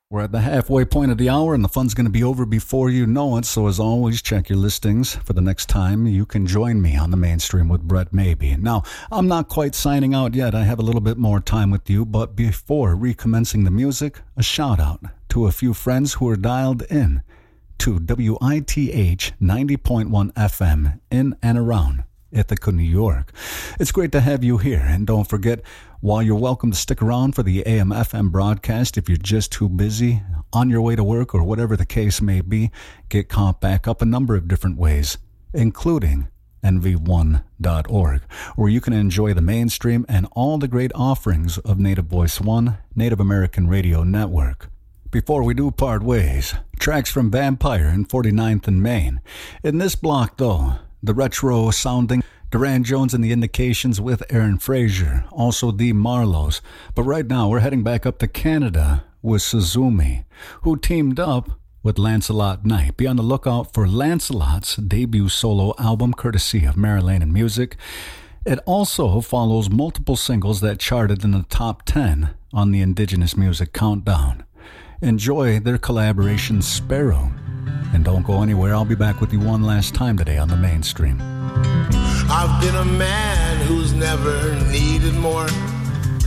We're at the halfway point of the hour, and the fun's going to be over before you know it. So as always, check your listings for the next time you can join me on the Mainstream with Brett Maybe. Now, I'm not quite signing out yet. I have a little bit more time with you. But before recommencing the music, a shout out to a few friends who are dialed in to WITH 90.1 FM in and around Ithaca, New York. It's great to have you here, and don't forget, while you're welcome to stick around for the AM/FM broadcast, if you're just too busy, on your way to work, or whatever the case may be, get caught back up a number of different ways, including NV1.org, where you can enjoy the Mainstream and all the great offerings of Native Voice One, Native American Radio Network. Before we do part ways, tracks from Vampire and 49th and Main. In this block, though, the retro-sounding Duran Jones and the Indications with Aaron Frazier, also the Marlows. But right now, we're heading back up to Canada with Suzumi, who teamed up with Lancelot Knight. Be on the lookout for Lancelot's debut solo album, courtesy of Marilyn and Music. It also follows multiple singles that charted in the top 10 on the Indigenous Music Countdown. Enjoy their collaboration, Sparrow. And don't go anywhere. I'll be back with you one last time today on the Mainstream. I've been a man who's never needed more.